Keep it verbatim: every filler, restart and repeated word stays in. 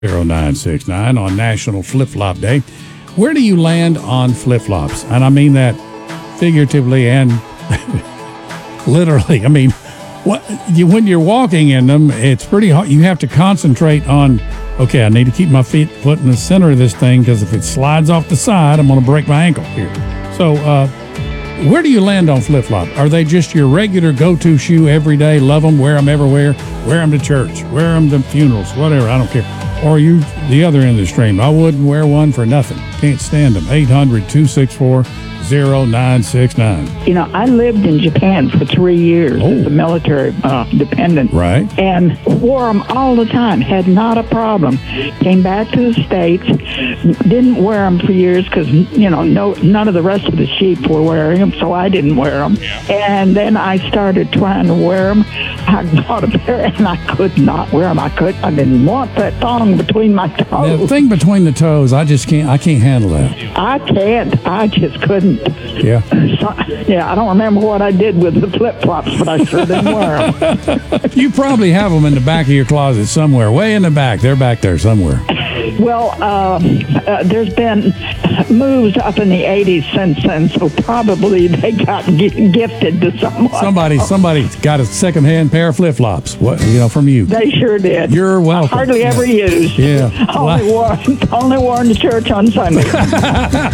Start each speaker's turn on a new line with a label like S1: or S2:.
S1: zero nine six nine on National Flip Flop Day. Where do you land on flip flops? And I mean that figuratively and literally. I mean, what you when you're walking in them, it's pretty hard. You have to concentrate on. Okay, I need to keep my feet put in the center of this thing because if it slides off the side, I'm going to break my ankle here. So, uh, where do you land on flip flop? Are they just your regular go-to shoe every day? Love them, wear them everywhere, wear them to church, wear them to funerals, whatever. I don't care. Or are you the other end of the stream? I wouldn't wear one for nothing. Can't stand them. eight hundred, two six four, zero nine six nine.
S2: You know, I lived in Japan for three years
S1: Oh.
S2: as a military uh, dependent.
S1: Right.
S2: And wore them all the time. Had not a problem. Came back to the States. Didn't wear them for years because, you know, no, none of the rest of the sheep were wearing them, so I didn't wear them. And then I started trying to wear them. I bought a pair, and I could not wear them. I could. I didn't want that thong between my toes.
S1: The thing between the toes, I just can't. I can't handle that.
S2: I can't. I just couldn't.
S1: Yeah.
S2: So, yeah, I don't remember what I did with the flip-flops, but I sure didn't wear them.
S1: You probably have them in the back of your closet somewhere, way in the back. They're back there somewhere.
S2: Well, uh, uh, there's been moves up in the eighties since then, so probably they got g- gifted to someone.
S1: Somebody, somebody got a secondhand pair of flip flops. What you know from you?
S2: They sure did.
S1: You're welcome.
S2: Hardly ever used.
S1: Yeah.
S2: Only worn, only worn to church on Sunday.